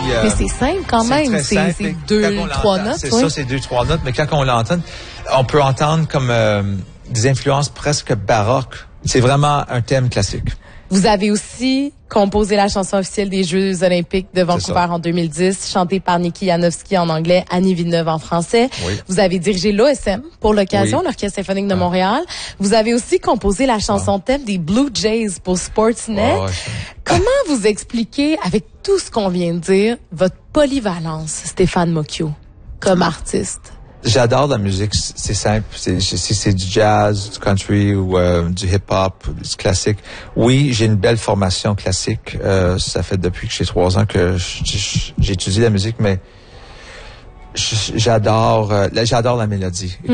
Mais c'est simple quand même. C'est 2-3 notes. C'est ça, c'est 2-3 notes. Mais quand on l'entend, on peut entendre comme des influences presque baroques. C'est vraiment un thème classique. Vous avez aussi composé la chanson officielle des Jeux olympiques de Vancouver en 2010, chantée par Niki Janowski en anglais, Annie Villeneuve en français. Oui. Vous avez dirigé l'OSM pour l'occasion, l'Orchestre symphonique de Montréal. Vous avez aussi composé la chanson thème des Blue Jays pour Sportsnet. Comment vous expliquez, avec tout ce qu'on vient de dire, votre polyvalence, Stéphane Mocchio, comme artiste? J'adore la musique, c'est simple. C'est du jazz, du country ou du hip-hop, du classique. Oui, j'ai une belle formation classique. Ça fait depuis que j'ai 3 ans que j'étudie la musique, mais j'adore la mélodie.